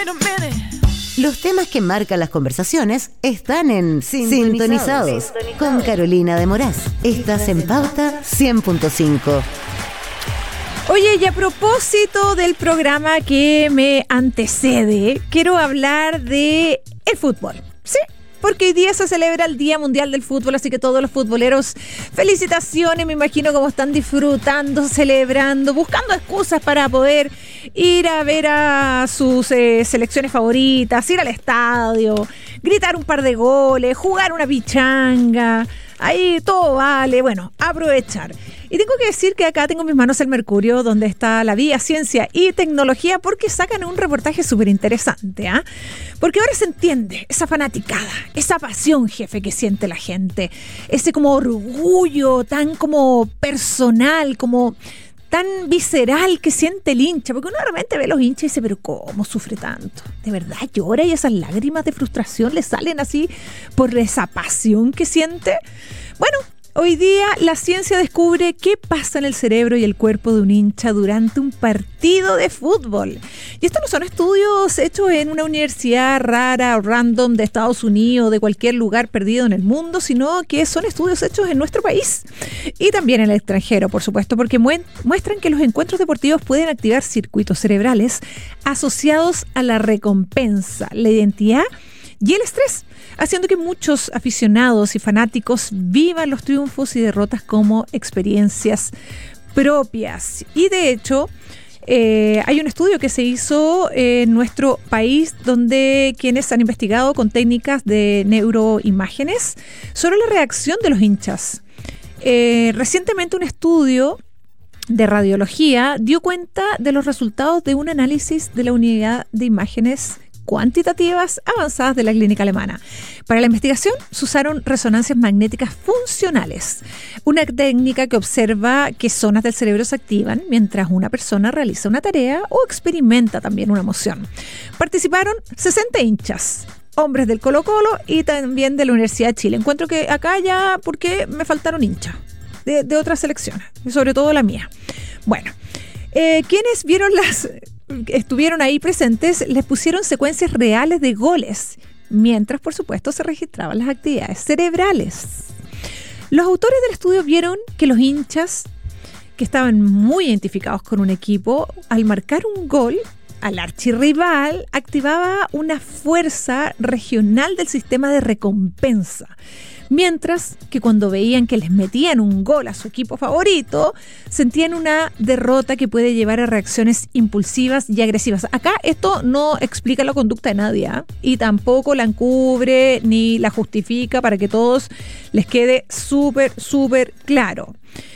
Los temas que marcan las conversaciones están en Sintonizados con Carolina de Moraz. Estás en Pauta 100.5. Oye, y a propósito del programa que me antecede, quiero hablar de el fútbol. Sí, porque hoy día se celebra el Día Mundial del Fútbol, así que todos los futboleros, felicitaciones, me imagino cómo están disfrutando, celebrando, buscando excusas para poder ir a ver a sus selecciones favoritas, ir al estadio, gritar un par de goles, jugar una pichanga, ahí todo vale, bueno, aprovechar. Y tengo que decir que acá tengo en mis manos el Mercurio, donde está la Vía, Ciencia y Tecnología, porque sacan un reportaje súper interesante, ¿ah? Porque ahora se entiende esa fanaticada, esa pasión, jefe, que siente la gente, ese como orgullo tan como personal, como tan visceral que siente el hincha, porque uno realmente ve a los hinchas y dice, pero ¿cómo sufre tanto? ¿De verdad llora y esas lágrimas de frustración le salen así por esa pasión que siente? Bueno, hoy día la ciencia descubre qué pasa en el cerebro y el cuerpo de un hincha durante un partido de fútbol. Y estos no son estudios hechos en una universidad rara o random de Estados Unidos, de cualquier lugar perdido en el mundo, sino que son estudios hechos en nuestro país y también en el extranjero, por supuesto, porque muestran que los encuentros deportivos pueden activar circuitos cerebrales asociados a la recompensa, la identidad y el estrés, haciendo que muchos aficionados y fanáticos vivan los triunfos y derrotas como experiencias propias. Y de hecho, hay un estudio que se hizo en nuestro país donde quienes han investigado con técnicas de neuroimágenes sobre la reacción de los hinchas. Recientemente un estudio de radiología dio cuenta de los resultados de un análisis de la unidad de imágenes cuantitativas avanzadas de la clínica alemana. Para la investigación se usaron resonancias magnéticas funcionales, una técnica que observa qué zonas del cerebro se activan mientras una persona realiza una tarea o experimenta también una emoción. Participaron 60 hinchas, hombres del Colo-Colo y también de la Universidad de Chile. Encuentro que acá ya, porque me faltaron hinchas de otras selecciones, sobre todo la mía. Bueno, quienes estuvieron ahí presentes, les pusieron secuencias reales de goles, mientras, por supuesto, se registraban las actividades cerebrales. Los autores del estudio vieron que los hinchas, que estaban muy identificados con un equipo, al marcar un gol al archirrival, activaba una fuerza regional del sistema de recompensa. Mientras que cuando veían que les metían un gol a su equipo favorito, sentían una derrota que puede llevar a reacciones impulsivas y agresivas. Acá esto no explica la conducta de nadie, ¿eh? Y tampoco la encubre ni la justifica, para que todos les quede súper, súper claro.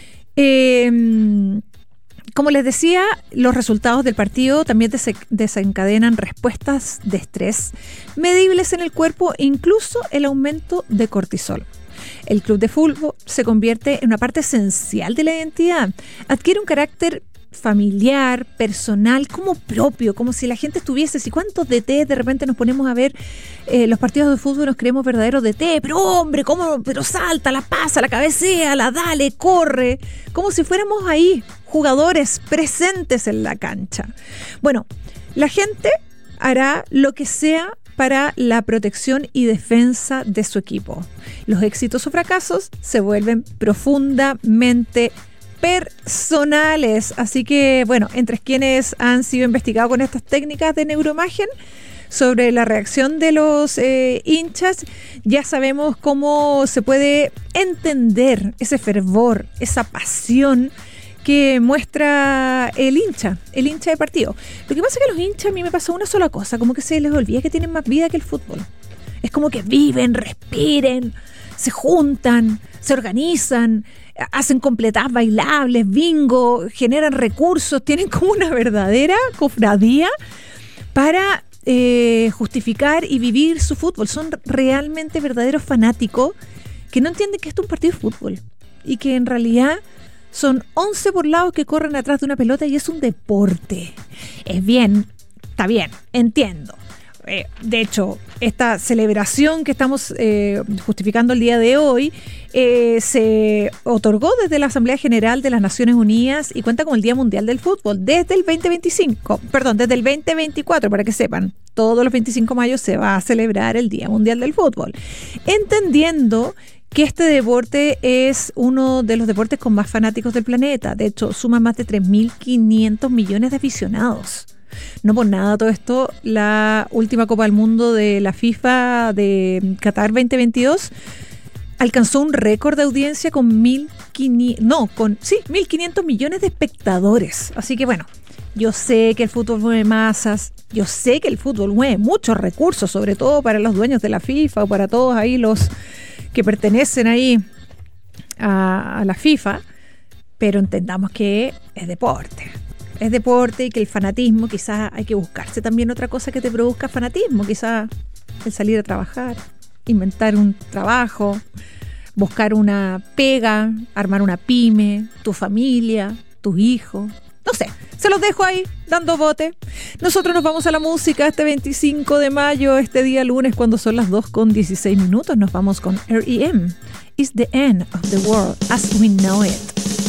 Como les decía, los resultados del partido también desencadenan respuestas de estrés medibles en el cuerpo, incluso el aumento de cortisol. El club de fútbol se convierte en una parte esencial de la identidad. Adquiere un carácter familiar, personal, como propio, como si la gente estuviese. Si cuántos DT de repente nos ponemos a ver los partidos de fútbol, nos creemos verdaderos DT, pero hombre, ¿cómo? Pero salta, la pasa, la cabecea, la dale, corre, como si fuéramos ahí, jugadores presentes en la cancha. Bueno, la gente hará lo que sea para la protección y defensa de su equipo. Los éxitos o fracasos se vuelven profundamente personales. Así que, bueno, entre quienes han sido investigados con estas técnicas de neuroimagen sobre la reacción de los hinchas, ya sabemos cómo se puede entender ese fervor, esa pasión que muestra el hincha de partido. Lo que pasa es que a los hinchas, a mí me pasó una sola cosa, como que se les olvida que tienen más vida que el fútbol. Es como que viven, respiren, se juntan, se organizan, hacen completadas bailables, bingo, generan recursos, tienen como una verdadera cofradía para justificar y vivir su fútbol. Son realmente verdaderos fanáticos que no entienden que esto es un partido de fútbol y que en realidad son 11 burlados que corren atrás de una pelota y es un deporte. Es bien, está bien, entiendo. de hecho, esta celebración que estamos justificando el día de hoy se otorgó desde la Asamblea General de las Naciones Unidas y cuenta con el Día Mundial del Fútbol desde el 2024, para que sepan. Todos los 25 de mayo se va a celebrar el Día Mundial del Fútbol, entendiendo que este deporte es uno de los deportes con más fanáticos del planeta. De hecho, suma más de 3.500 millones de aficionados. No por nada todo esto, la última Copa del Mundo de la FIFA de Qatar 2022 alcanzó un récord de audiencia con 1.500 millones de espectadores. Así que bueno, yo sé que el fútbol mueve masas, yo sé que el fútbol mueve muchos recursos, sobre todo para los dueños de la FIFA o para todos ahí los que pertenecen ahí a la FIFA, pero entendamos que es deporte. Es deporte y que el fanatismo, quizás hay que buscarse también otra cosa que te produzca fanatismo, quizás el salir a trabajar, inventar un trabajo, buscar una pega, armar una pyme, tu familia, tus hijos, no sé, se los dejo ahí dando bote. Nosotros nos vamos a la música este 25 de mayo, este día lunes, cuando son las 2:16. Nos vamos con R.E.M. It's the end of the world as we know it.